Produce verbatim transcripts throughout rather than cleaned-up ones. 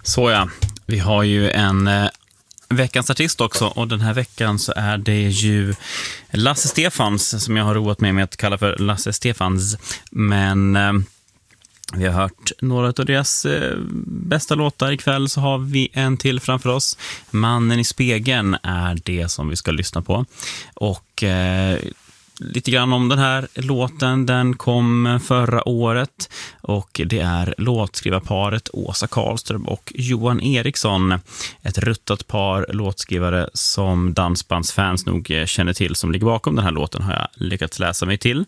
Så ja, vi har ju en eh, veckans artist också, och den här veckan så är det ju Lasse Stefans, som jag har roat mig med att kalla för Lasse Stefans. Men eh, vi har hört några av deras eh, bästa låtar. Ikväll så har vi en till framför oss. Mannen i spegeln är det som vi ska lyssna på. Och eh, lite grann om den här låten. Den kom förra året och det är låtskrivarparet Åsa Karlström och Johan Eriksson. Ett ruttat par låtskrivare som dansbandsfans nog känner till, som ligger bakom den här låten, har jag lyckats läsa mig till.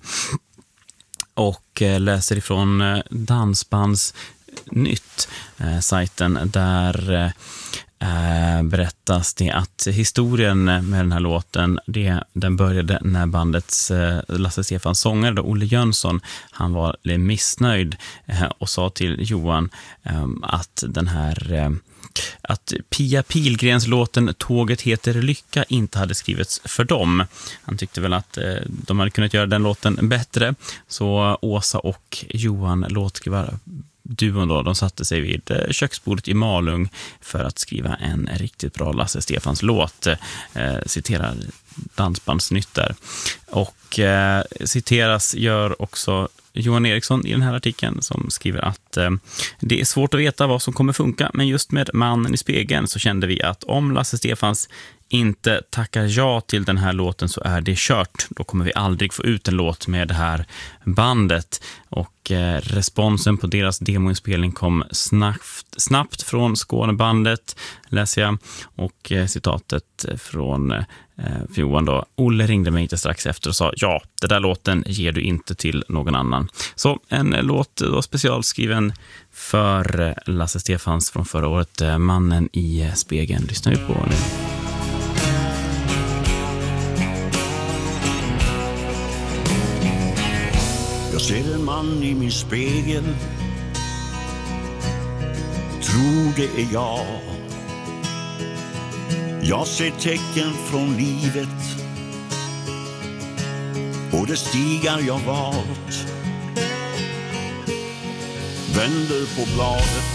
Och läser ifrån Dansbandsnytt, eh, sajten där eh, berättas det att historien med den här låten, det, den började när bandets eh, Lasse Stefans sångare då, Olle Jönsson, han var missnöjd eh, och sa till Johan eh, att den här eh, att Pia Pilgrens låten Tåget heter lycka inte hade skrivits för dem. Han tyckte väl att eh, de hade kunnat göra den låten bättre. Så Åsa och Johan, låtskrivare duon då, de satte sig vid eh, köksbordet i Malung för att skriva en riktigt bra Lasse Stefans låt. Eh, citerar Dansbandsnytt där. Och eh, citeras gör också Johan Eriksson i den här artikeln, som skriver att eh, det är svårt att veta vad som kommer funka, men just med Mannen i spegeln så kände vi att om Lasse Stefans inte tackar ja till den här låten så är det kört. Då kommer vi aldrig få ut en låt med det här bandet. Och eh, responsen på deras demoinspelning kom snabbt, snabbt från Skånebandet, läser jag. Och eh, citatet från eh, Johan då: Olle ringde mig inte strax efter och sa ja, det där låten ger du inte till någon annan. Så en låt då specialskriven för Lasse Stefans från förra året, Mannen i spegeln, lyssnar vi på nu. Jag ser en man i min spegel, tror det är jag. Jag ser tecken från livet och det stigar jag valt. Vänder på bladet,